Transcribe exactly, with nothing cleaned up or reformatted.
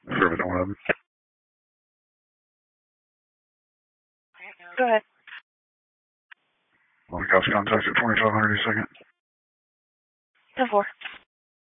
Service one eleven. Go ahead. Long House contact at twenty-five hundred a second. ten four.